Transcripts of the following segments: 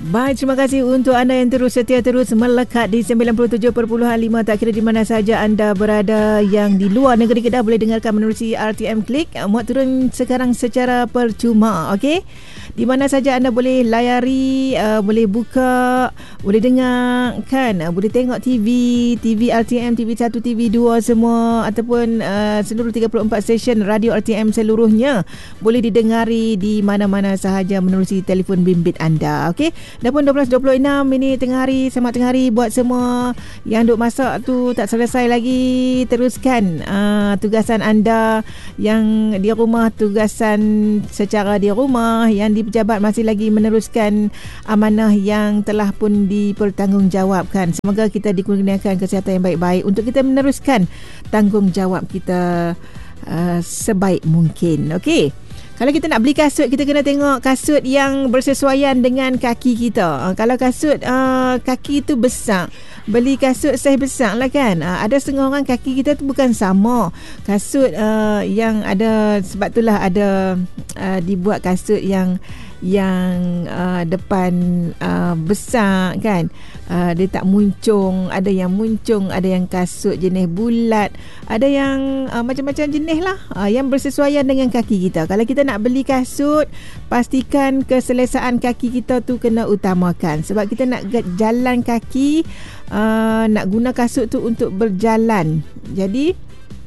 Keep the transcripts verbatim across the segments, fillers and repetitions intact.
Baik, terima kasih untuk anda yang terus setia terus melekat di sembilan puluh tujuh perpuluhan lima. Tak kira di mana saja anda berada, yang di luar negeri Kedah boleh dengarkan menerusi R T M Klik. Muat turun sekarang secara percuma, okey? Di mana saja anda boleh layari, uh, boleh buka, boleh dengar kan, uh, boleh tengok T V, T V R T M, T V satu, T V dua semua, ataupun uh, seluruh tiga puluh empat stesen radio R T M seluruhnya boleh didengari di mana-mana sahaja menerusi telefon bimbit anda, okey? Dah pun dua belas dua puluh enam minit tengah hari. Selamat tengah hari buat semua yang duk masak tu tak selesai lagi. Teruskan uh, tugasan anda yang di rumah, tugasan secara di rumah. Yang di pejabat masih lagi meneruskan amanah yang telah pun dipertanggungjawabkan. Semoga kita dikurniakan kesihatan yang baik-baik untuk kita meneruskan tanggungjawab kita uh, sebaik mungkin. Okey. Kalau kita nak beli kasut, kita kena tengok kasut yang bersesuaian dengan kaki kita. Uh, kalau kasut uh, kaki tu besar, beli kasut saiz besar lah kan. Uh, ada setengah orang kaki kita tu bukan sama. Kasut uh, yang ada, sebab itulah ada uh, dibuat kasut yang yang uh, depan uh, besar kan, uh, dia tak muncung, ada yang muncung, ada yang kasut jenis bulat, ada yang uh, macam-macam jenis lah, uh, yang bersesuaian dengan kaki kita. Kalau kita nak beli kasut, pastikan keselesaan kaki kita tu kena utamakan, sebab kita nak jalan kaki, uh, nak guna kasut tu untuk berjalan. Jadi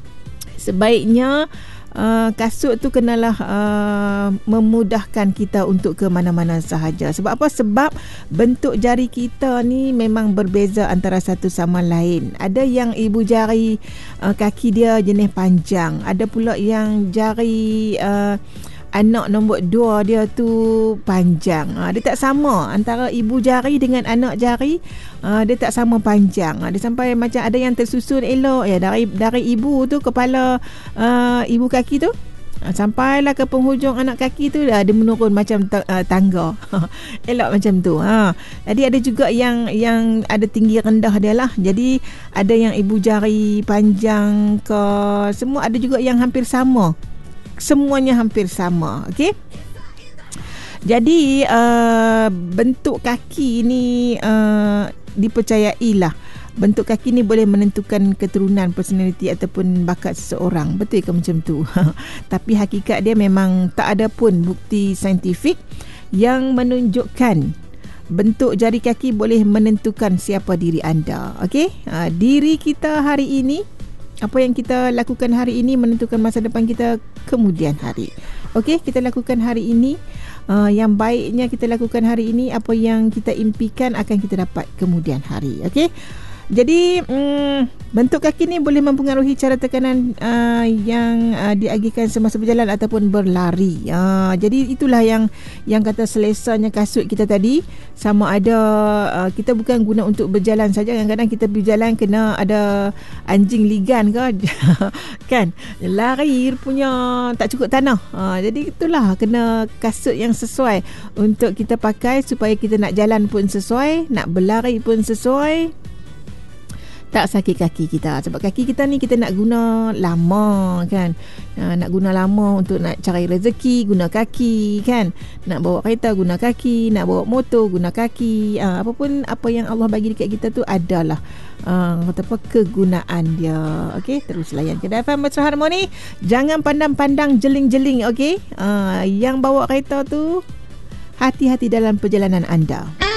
sebaiknya Uh, kasut tu kenalah uh, memudahkan kita untuk ke mana-mana sahaja. Sebab apa? Sebab bentuk jari kita ni memang berbeza antara satu sama lain. Ada yang ibu jari uh, kaki dia jenis panjang, ada pula yang jari uh, anak nombor dua dia tu panjang. Ha, dia tak sama antara ibu jari dengan anak jari. Ha, dia tak sama panjang. Ha, dia sampai macam ada yang tersusun elok ya, dari dari ibu tu, kepala uh, ibu kaki tu, ha, sampailah ke penghujung anak kaki tu dah dia menurun macam tangga. Elok macam tu. Ha, jadi ada juga yang yang ada tinggi rendah dia lah. Jadi ada yang ibu jari panjang ke, semua ada juga yang hampir sama. Semuanya hampir sama, okey? Jadi uh, bentuk kaki ni uh, dipercayailah, bentuk kaki ni boleh menentukan keturunan, personaliti ataupun bakat seseorang. Betul ke macam tu? Tapi hakikat dia memang tak ada pun bukti saintifik yang menunjukkan bentuk jari kaki boleh menentukan siapa diri anda. Okey? Uh, diri kita hari ini, apa yang kita lakukan hari ini menentukan masa depan kita kemudian hari. Okey, kita lakukan hari ini, uh, yang baiknya kita lakukan hari ini, apa yang kita impikan akan kita dapat kemudian hari. Okey. Jadi um, bentuk kaki ni boleh mempengaruhi cara tekanan uh, yang uh, diagihkan semasa berjalan ataupun berlari. Uh, jadi itulah yang yang kata selesanya kasut kita tadi, sama ada uh, kita bukan guna untuk berjalan saja. Kadang-kadang kita berjalan kena ada anjing ligan ke kan, lari punya tak cukup tanah. Uh, jadi itulah kena kasut yang sesuai untuk kita pakai supaya kita nak jalan pun sesuai, nak berlari pun sesuai, tak sakit kaki kita. Sebab kaki kita ni kita nak guna lama kan, ha, nak guna lama untuk nak cari rezeki, guna kaki kan, nak bawa kereta guna kaki, nak bawa motor guna kaki, ha, apapun apa yang Allah bagi dekat kita tu adalah uh, kata apa, kegunaan dia. Okey, terus layan Kedah F M Mesra Harmoni. Jangan pandang-pandang jeling-jeling. Okey, uh, yang bawa kereta tu hati-hati dalam perjalanan anda.